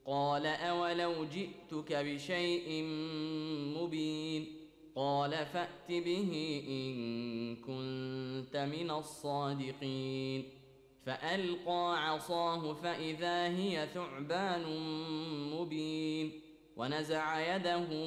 قال أولو جئتك بشيء مبين قال فأت به إن كنت من الصادقين فألقى عصاه فإذا هي ثعبان مبين ونزع يده